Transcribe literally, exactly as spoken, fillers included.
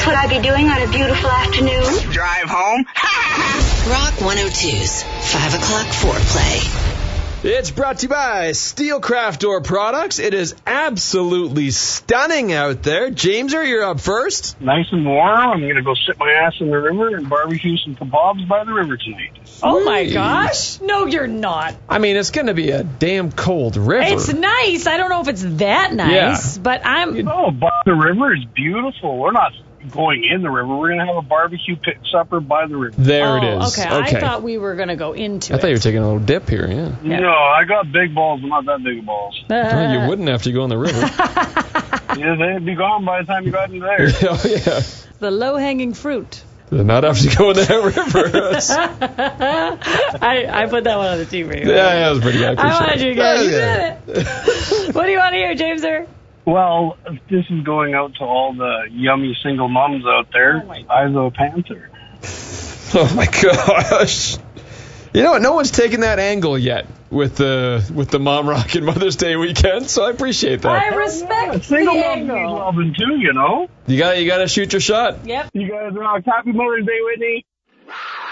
what I'd be doing on a beautiful afternoon. Drive home? Rock one oh two's five o'clock foreplay. It's brought to you by Steel Craft Door Products. It is absolutely stunning out there. Jameser, you're up first. Nice and warm. I'm going to go sit my ass in the river and barbecue some kebabs by the river tonight. Oh, my gosh. No, you're not. I mean, it's going to be a damn cold river. It's nice. I don't know if it's that nice, Yeah. but I'm... Oh, by the river is beautiful. We're not going in the river. We're going to have a barbecue pit supper by the river. There oh, it is. Okay. okay. I thought we were going to go into I it. thought you were taking a little dip here, yeah. Yeah. No, I got big balls, but not that big of balls. Well, you wouldn't after you go in the river. Yeah, they'd be gone by the time you got into there. Oh, yeah. The low-hanging fruit. Not after you go in that river. I, I put that one on the team for you. Yeah, yeah, that was pretty good. I I appreciate wanted it. you guys. You Yeah. did it. What do you want to hear, Jameser? Well, this is going out to all the yummy single moms out there. Oh, my Eyes of a Panther. Oh, my gosh. You know what? No one's taken that angle yet with the with the Mom Rock and Mother's Day weekend, so I appreciate that. I respect Yeah, single the moms need angle. loving too, you know. You got you got to shoot your shot. Yep. You guys rock. Happy Mother's Day, Whitney.